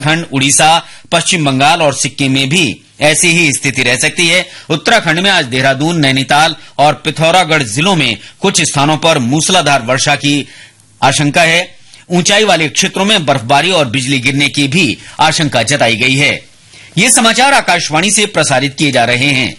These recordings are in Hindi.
उत्तराखंड, उड़ीसा, पश्चिम बंगाल और सिक्किम में भी ऐसी ही स्थिति रह सकती है। उत्तराखंड में आज देहरादून, नैनीताल और पिथौरागढ़ जिलों में कुछ स्थानों पर मूसलाधार वर्षा की आशंका है। ऊंचाई वाले क्षेत्रों में बर्फबारी और बिजली गिरने की भी आशंका जताई गई है। ये समाचार आकाशवाणी से प्रसारित किए जा रहे हैं।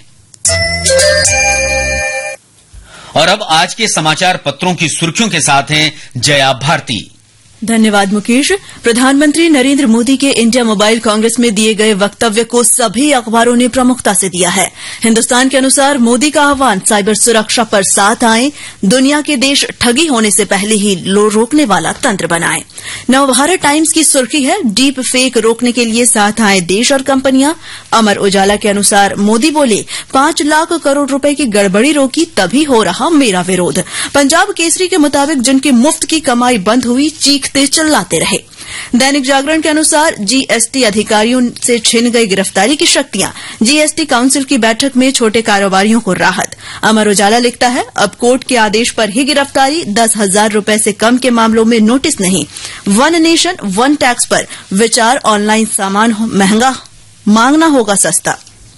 और अब आज के समाचार पत्रों की सुर्खियों के साथ हैं जया भारती। धन्यवाद मुकेश। प्रधानमंत्री नरेंद्र मोदी के इंडिया मोबाइल कांग्रेस में दिए गए वक्तव्य को सभी अखबारों ने प्रमुखता से दिया है। हिंदुस्तान के अनुसार मोदी का आह्वान, साइबर सुरक्षा पर साथ आएं, दुनिया के देश ठगी होने से पहले ही रोकने वाला तंत्र बनाएं। नवभारत टाइम्स की सुर्खी है, डीप फेक रोकने के लिए साथ आए देश और कंपनियां। अमर उजाला के अनुसार मोदी बोले, 5 लाख करोड़ रुपए की गड़बड़ी रोकी तभी हो रहा मेरा विरोध। पंजाब केसरी के मुताबिक जिनकी मुफ्त की कमाई बंद हुई, चीखते चिल्लाते रहे। दैनिक जागरण के अनुसार जीएसटी अधिकारियों से छिन गई गिरफ्तारी की शक्तियां, जीएसटी काउंसिल की बैठक में छोटे कारोबारियों को राहत। अमर उजाला लिखता है, अब कोर्ट के आदेश पर ही गिरफ्तारी, 10,000 रुपए से कम के मामलों में नोटिस नहीं। वन नेशन वन टैक्स पर विचार, ऑनलाइन सामान महंगा, मांगना होगा सस्ता।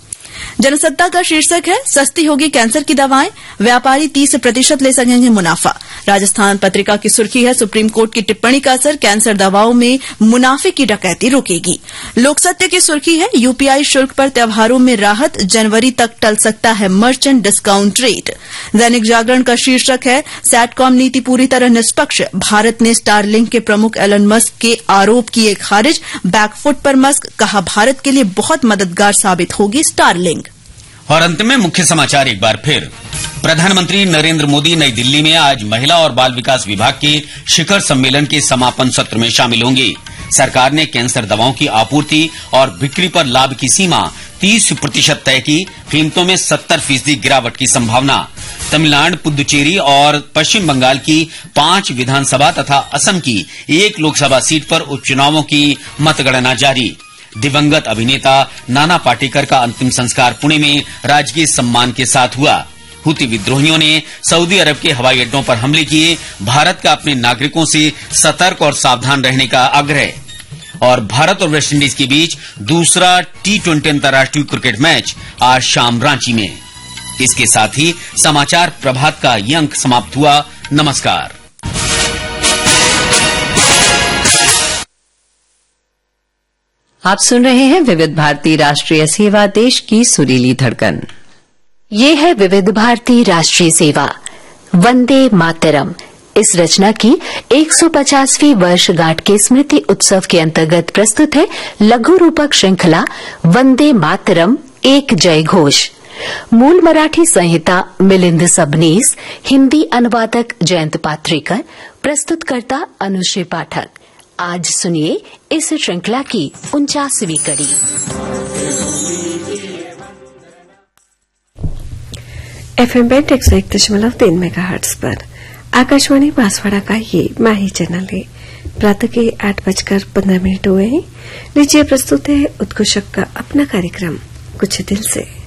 जनसत्ता का शीर्षक है, सस्ती होगी कैंसर की दवाएं, व्यापारी 30% ले सकेंगे मुनाफा। राजस्थान पत्रिका की सुर्खी है, सुप्रीम कोर्ट की टिप्पणी का असर, कैंसर दवाओं में मुनाफे की डकैती रुकेगी। लोकसत्य की सुर्खी है, यूपीआई शुल्क पर त्योहारों में राहत, जनवरी तक टल सकता है merchant discount rate. Dainik Jagran का शीर्षक है, सैटकॉम नीति पूरी तरह निष्पक्ष, भारत ने स्टारलिंक के प्रमुख एलन मस्क के आरोप किए खारिज, बैकफुट पर मस्क, कहा भारत के लिए बहुत मददगार साबित होगी स्टारलिंक। और अंत में मुख्य समाचार एक बार फिर। प्रधानमंत्री नरेंद्र मोदी नई दिल्ली में आज महिला और बाल विकास विभाग के शिखर सम्मेलन के समापन सत्र में शामिल होंगे। सरकार ने कैंसर दवाओं की आपूर्ति और बिक्री पर लाभ की सीमा 30% तय की, कीमतों में 70% गिरावट की संभावना। तमिलनाडु, पुदुचेरी और पश्चिम बंगाल की 5 विधानसभा तथा असम की 1 लोकसभा सीट पर उपचुनावों की मतगणना जारी। दिवंगत अभिनेता नाना पाटेकर का अंतिम संस्कार पुणे में राजकीय सम्मान के साथ हुआ। हुती विद्रोहियों ने सऊदी अरब के हवाई अड्डों पर हमले किए, भारत का अपने नागरिकों से सतर्क और सावधान रहने का आग्रह। और भारत और वेस्टइंडीज के बीच दूसरा T20 अंतर्राष्ट्रीय क्रिकेट मैच आज शाम रांची में। इसके साथ ही समाचार प्रभात का ये अंक समाप्त हुआ। नमस्कार। आप सुन रहे हैं विविध भारती राष्ट्रीय सेवा, देश की सुरीली धड़कन। ये है विविध भारती राष्ट्रीय सेवा, वंदे मातरम। इस रचना की 150वीं वर्षगांठ के स्मृति उत्सव के अंतर्गत प्रस्तुत है लघु रूपक श्रृंखला वंदे मातरम, एक जय घोष। मूल मराठी संहिता मिलिंद सबनीस, हिंदी अनुवादक जयंत पात्रेकर, प्रस्तुतकर्ता अनुश्री पाठक। आज सुनिए इस श्रृंखला की 49वीं कड़ी। FM बैंड 101.3 मेगाहर्ट्ज पर आकाशवाणी बांसवाड़ा का ये माही चैनल है। प्रातः के 8:15 हुए हैं। लीजिए प्रस्तुत है उत्कृष्ट का अपना कार्यक्रम कुछ दिल से।